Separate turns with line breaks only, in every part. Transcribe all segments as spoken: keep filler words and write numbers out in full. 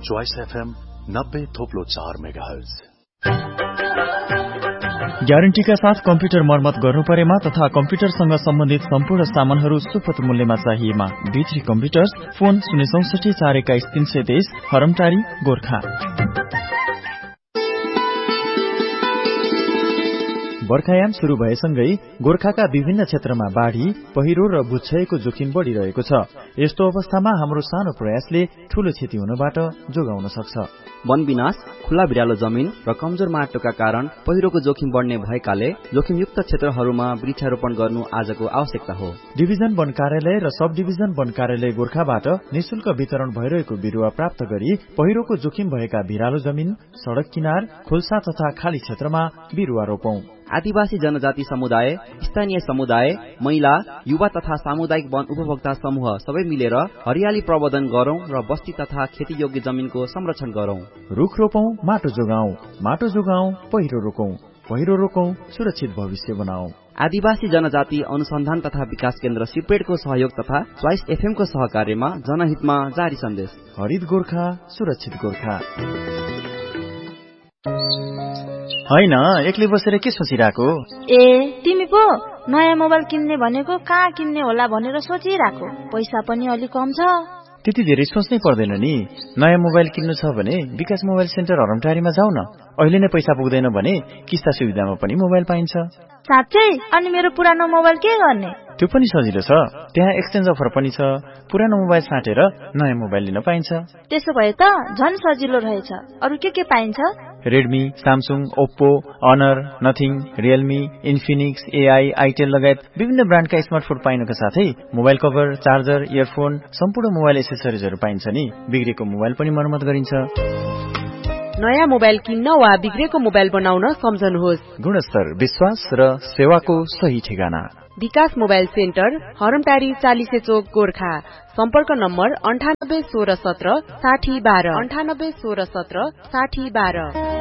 Choice FM नब्बे थोप्लो चार megahertz.
ग्यारेन्टीका साथ कम्प्युटर मर्मत गर्नु परेमा तथा कम्प्युटरसँग सम्बन्धित सम्पूर्ण सामानहरू सुपथ मूल्यमा चाहिएमा भित्री कम्प्युटर्स, फोन शून्य चौसठी चार एक्काइस तीन सय तेइस, हरमटारी, गोर्खा। बर्खायाम शुरू भएसँगै गोर्खाका विभिन्न क्षेत्रमा बाढ़ी, पहिरो र भूक्षयको जोखिम बढ़िरहेको छ। यस्तो अवस्थामा हाम्रो सानो प्रयासले ठूलो क्षति हुनबाट जोगाउन सक्छ।
वन विनाश, खुला बिरालो जमिन र कमजोर माटोका कारण पहिरोको जोखिम बढ़ने भएकाले जोखिमयुक्त क्षेत्रहरूमा वृक्षारोपण गर्नु आजको आवश्यकता हो।
डिभिजन वन कार्यालय र सब डिभिजन वन कार्यालय गोर्खाबाट निशुल्क वितरण भइरहेको बिरुवा प्राप्त गरी पहिरोको जोखिम भएका भिरालो जमिन, सड़क किनार, खोल्सा तथा खाली क्षेत्रमा बिरुवा रोपौं।
आदिवासी जनजाति समुदाय, स्थानीय समुदाय, महिला, युवा तथा सामुदायिक वन उपभोक्ता समूह सबै मिलेर हरियाली प्रवर्धन गरौं र बस्ती तथा खेती योग्य जमिनको संरक्षण गरौं।
रुख रोपौं, माटो जोगाउँ, माटो जोगाउँ, पहिरो रोकौं, पहिरो रोकौं, सुरक्षित भविष्य बनाऊ।
आदिवासी जनजाति अनुसन्धान तथा विकास केन्द्र सिपेडको सहयोग तथा चॉइस एफएम को सहकार्यमा जनहितमा जारी सन्देश।
हरित गोर्खा, सुरक्षित गोर्खा। हैन, एक्लै बसेर के सोचिरहेको?
ए तिमी पो नयाँ मोबाइल किन्ने भनेको कहाँ किन्ने होला भनेर सोचिरहेको। पैसा पनि अलि कम छ।
त्यति धेरै सोच्नै पर्दैन नि। नयाँ मोबाइल किन्नु छ भने विकास मोबाइल सेन्टर हरमटारीमा जाऊ न। अहिले नै पैसा पुग्दैन भने किस्ता सुविधामा पनि मोबाइल पाइन्छ।
साँच्चै? अनि मेरो पुरानो मोबाइल के गर्ने?
त्यो पनि सजिलो छ। त्यहाँ एक्सचेन्ज अफर पनि छ। पुरानो मोबाइल साटेर नयाँ मोबाइल लिन पाइन्छ।
त्यसो भए त झन् सजिलो रहेछ। अरु के के पाइन्छ?
Redmi, Samsung, Oppo, honour, nothing, Realme, Infinix, AI, Itel लगायत विभिन्न ब्रान्डका स्मार्टफोन पाइनुका साथै मोबाइल कभर, चार्जर, इयरफोन, सम्पूर्ण मोबाइल एसेसरिजहरू पाइन्छ नि। बिग्रेको मोबाइल पनि मर्मत गरिन्छ।
नयाँ मोबाइल किन्न वा बिग्रेको मोबाइल बनाउन सम्झनुहोस्।
गुणस्तर, विश्वास र सेवाको सही ठेगाना
विकास मोबाइल सेन्टर, हरमटारी, चालिसे चोक, गोर्खा। सम्पर्क नम्बर अन्ठानब्बे सोह्र सत्र साठी बाह्र अन्ठानब्बे सोह्र सत्र साठी बाह्र।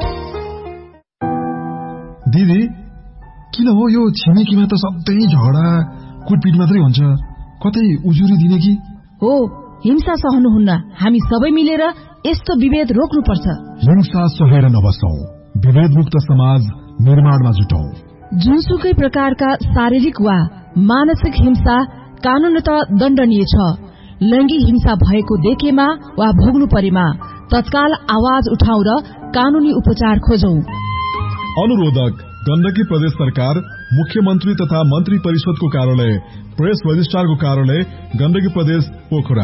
दिदी किन हो यो छिमेकीमा त सधैँ झगडा कुटपिट मात्रै हुन्छ, कतै उजुरी दिने कि?
हो, हिंसा सहनुहुन्न। हामी सबै मिलेर यस्तो विभेद रोक्नुपर्छ।
हिंसा सहेर नबसौं, विभेद मुक्त समाज निर्माणमा जुटौं।
जुनसुकै प्रकारका शारीरिक वा मानसिक हिंसा कानूनत दण्डनीय छ। लैंगिक हिंसा भएको देखेमा वा भोग्नु परेमा तत्काल आवाज उठाउँ र कानूनी उपचार खोजौं।
अनुरोधक गण्डकी प्रदेश सरकार, मुख्यमन्त्री तथा मन्त्री परिषदको कार्यालय, प्रेस रजिस्ट्रारको कार्यालय, गण्डकी प्रदेश, पोखरा।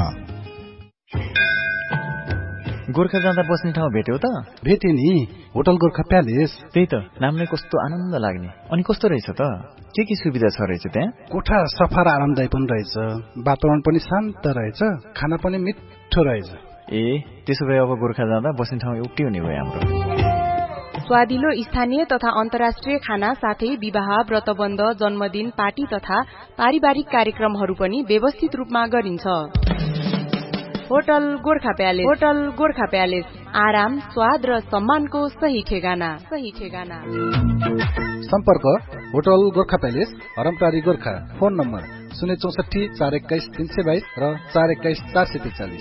गोर्खा जाँदा बस्ने ठाउँ भेट्यौ त?
भेटे नि, होटल गोर्खा प्यालेस।
त्यही त, नामले कस्तो आनन्द लाग्ने। अनि कस्तो रहेछ त? के के सुविधा छ रहेछ त्यहाँ?
कोठा सफा र आरामदायी पनि रहेछ, वातावरण पनि शान्त रहेछ, खाना पनि मिठो रहेछ।
ए, त्यसो भए अब गोर्खा जाँदा बस्ने ठाउँ एउटै हुने भयो हाम्रो।
स्वादिलो स्थानीय तथा अन्तर्राष्ट्रिय खाना साथै विवाह, व्रतबन्ध, जन्मदिन, पार्टी तथा पारिवारिक कार्यक्रमहरू पनि व्यवस्थित रूपमा गरिन्छ। Hotel Gorkha palace. Hotel Gorkha palace, आराम, स्वाद र सम्मानको सही ठेगाना। सही ठेगाना।
सम्पर्क hotel Gorkha palace, हरमटारी, Gorkha. Phone number शून्य चौसठी चार एक्काइस तीन सय बाइस र चार एक्काइस चार सय त्रिचालिस।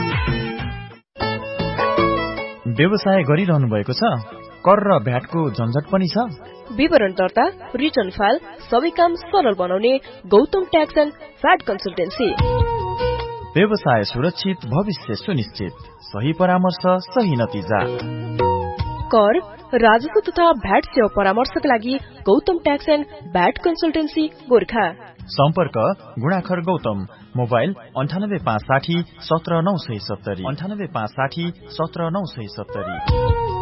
व्यवसाय गरिरहनु भएको छ? कर र भ्याटको झन्झट पनि छ?
विवरण दर्ता, रिटर्न फाइल सबै काम सरल बनाउने Gautam tax and VAT consultancy.
व्यवसाय सुरक्षित, भविष्य सुनिश्चित, सही परामर्श, सही नतिजा।
कर, राजस्व तथा भ्याट सेवा परामर्शका लागि Gautam tax and VAT consultancy, Gorkha.
सम्पर्क गुणाखर गौतम, मोबाइल अन्ठानब्बे पाँच साठी सत्र नौ सय सत्तरी अन्ठानब्बे पाँच साठी सत्र नौ सय सत्तरी।